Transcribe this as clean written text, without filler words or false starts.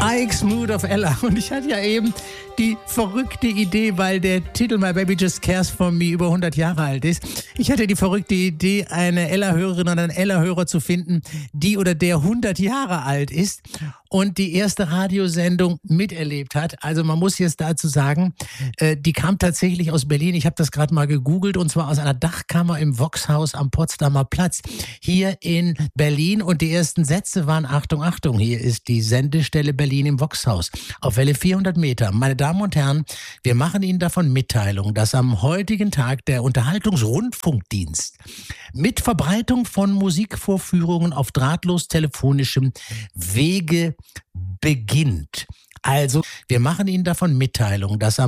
Ike's Mood of Ella. Und ich hatte ja eben die verrückte Idee, weil der Titel My Baby Just Cares For Me über 100 Jahre alt ist. Ich hatte die verrückte Idee, eine Ella-Hörerin oder einen Ella-Hörer zu finden, die oder der 100 Jahre alt ist und die erste Radiosendung miterlebt hat. Also man muss jetzt dazu sagen, die kam tatsächlich aus Berlin. Ich habe das gerade mal gegoogelt, und zwar aus einer Dachkammer im Voxhaus am Potsdamer Platz hier in Berlin. Und die ersten Sätze waren: Achtung, Achtung, hier ist die Sendestelle Berlin im Voxhaus auf Welle 400 Meter. Meine Damen und Herren, wir machen Ihnen davon Mitteilung, dass am heutigen Tag der Unterhaltungsrundfunkdienst mit Verbreitung von Musikvorführungen auf drahtlos telefonischem Wege beginnt. Also, wir machen Ihnen davon Mitteilung, dass am